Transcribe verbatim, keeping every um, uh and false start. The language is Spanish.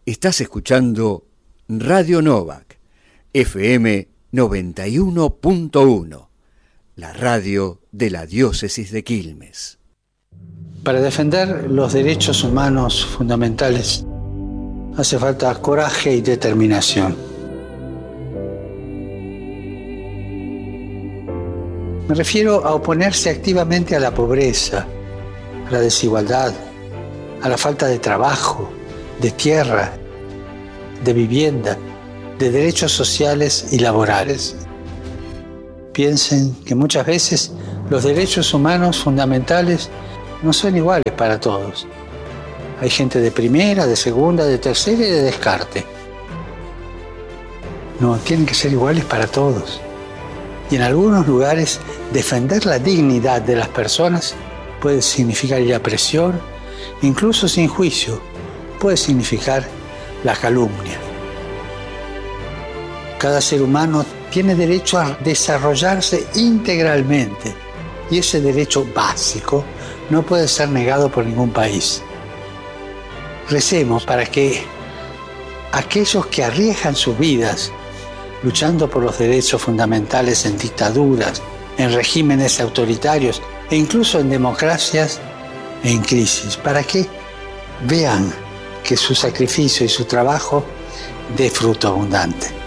Estás escuchando Radio Novak, F M noventa y uno punto uno, la radio de la diócesis de Quilmes. Para defender los derechos humanos fundamentales hace falta coraje y determinación. Me refiero a oponerse activamente a la pobreza, a la desigualdad, a la falta de trabajo, de tierra, de vivienda, de derechos sociales y laborales. Piensen que muchas veces los derechos humanos fundamentales no son iguales para todos. Hay gente de primera, de segunda, de tercera y de descarte. No, tienen que ser iguales para todos. Y en algunos lugares, defender la dignidad de las personas puede significar ir a prisión, incluso sin juicio, puede significar la calumnia. Cada ser humano tiene derecho a desarrollarse integralmente y ese derecho básico no puede ser negado por ningún país. Recemos para que aquellos que arriesgan sus vidas luchando por los derechos fundamentales en dictaduras, en regímenes autoritarios e incluso en democracias en crisis, para que vean que su sacrificio y su trabajo dé fruto abundante.